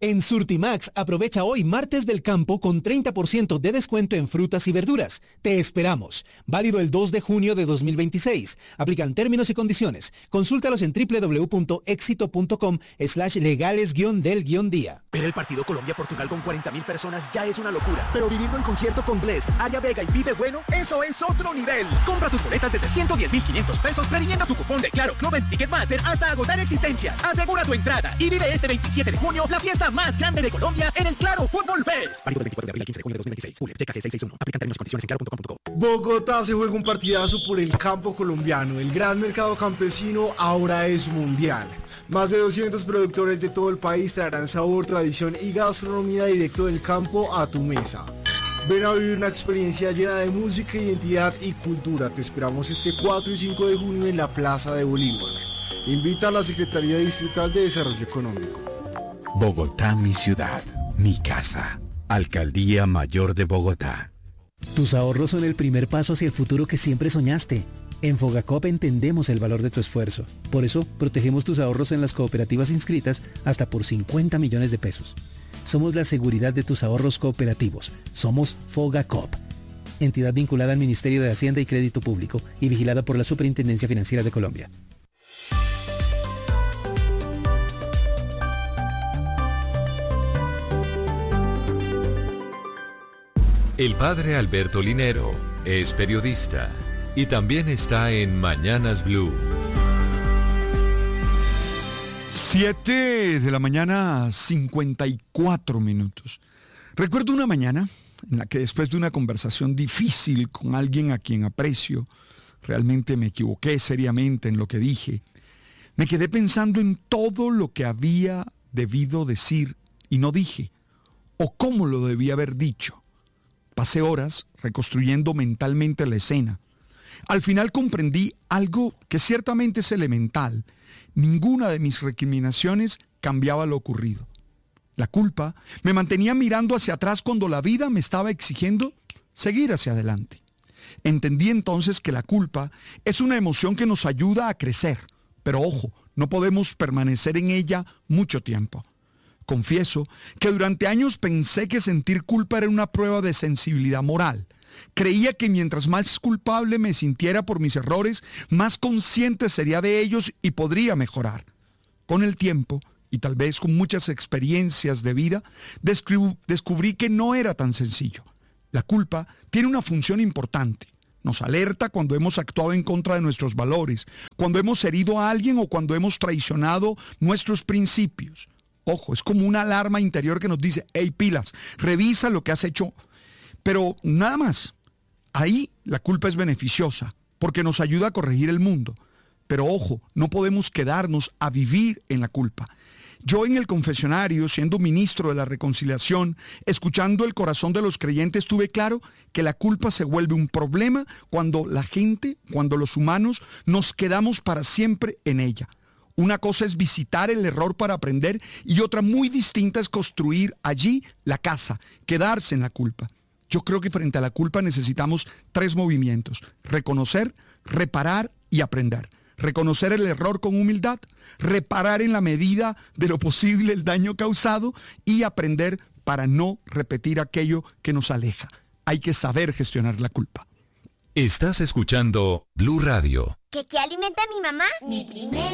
En Surtimax, aprovecha hoy martes del campo con 30% de descuento en frutas y verduras. Te esperamos. Válido el 2 de junio de 2026. Aplican términos y condiciones. Consúltalos en www.exito.com/legales-del-día. Ver el partido Colombia-Portugal con 40.000 personas ya es una locura. Pero vivirlo en concierto con Blessd, Aria Vega y Vive Bueno, eso es otro nivel. Compra tus boletas desde 110.500 pesos previniendo tu cupón de Claro Club en Ticketmaster hasta agotar existencias. Asegura tu entrada y vive este 27 de junio la fiesta más grande de Colombia en el Claro Fútbol Fest. Válido del 24 de abril al 15 de junio de 2026. TKG 661. Aplican términos y condiciones en claro.com.co. Bogotá se juega un partidazo por el campo colombiano. El gran mercado campesino ahora es mundial. Más de 200 productores de todo el país traerán sabor, tradición y gastronomía directo del campo a tu mesa. Ven a vivir una experiencia llena de música, identidad y cultura. Te esperamos este 4 y 5 de junio en la Plaza de Bolívar. Invita a la Secretaría Distrital de Desarrollo Económico. Bogotá, mi ciudad, mi casa. Alcaldía Mayor de Bogotá. Tus ahorros son el primer paso hacia el futuro que siempre soñaste. En Fogacop entendemos el valor de tu esfuerzo. Por eso, protegemos tus ahorros en las cooperativas inscritas hasta por 50 millones de pesos. Somos la seguridad de tus ahorros cooperativos. Somos Fogacop. Entidad vinculada al Ministerio de Hacienda y Crédito Público y vigilada por la Superintendencia Financiera de Colombia. El padre Alberto Linero es periodista y también está en Mañanas Blue. 7 de la mañana, 54 minutos. Recuerdo una mañana en la que después de una conversación difícil con alguien a quien aprecio, realmente me equivoqué seriamente en lo que dije. Me quedé pensando en todo lo que había debido decir y no dije, o cómo lo debía haber dicho. Pasé horas reconstruyendo mentalmente la escena. Al final comprendí algo que ciertamente es elemental. Ninguna de mis recriminaciones cambiaba lo ocurrido. La culpa me mantenía mirando hacia atrás cuando la vida me estaba exigiendo seguir hacia adelante. Entendí entonces que la culpa es una emoción que nos ayuda a crecer, pero ojo, no podemos permanecer en ella mucho tiempo. Confieso que durante años pensé que sentir culpa era una prueba de sensibilidad moral. Creía que mientras más culpable me sintiera por mis errores, más consciente sería de ellos y podría mejorar. Con el tiempo, y tal vez con muchas experiencias de vida, descubrí que no era tan sencillo. La culpa tiene una función importante. Nos alerta cuando hemos actuado en contra de nuestros valores, cuando hemos herido a alguien o cuando hemos traicionado nuestros principios. Ojo, es como una alarma interior que nos dice, hey, pilas, revisa lo que has hecho. Pero nada más. Ahí la culpa es beneficiosa, porque nos ayuda a corregir el mundo. Pero ojo, no podemos quedarnos a vivir en la culpa. Yo en el confesionario, siendo ministro de la reconciliación, escuchando el corazón de los creyentes, tuve claro que la culpa se vuelve un problema cuando la gente, cuando los humanos, nos quedamos para siempre en ella. Una cosa es visitar el error para aprender y otra muy distinta es construir allí la casa, quedarse en la culpa. Yo creo que frente a la culpa necesitamos 3 movimientos: reconocer, reparar y aprender. Reconocer el error con humildad, reparar en la medida de lo posible el daño causado y aprender para no repetir aquello que nos aleja. Hay que saber gestionar la culpa. Estás escuchando Blue Radio. ¿Qué alimenta a mi mamá? Mi primera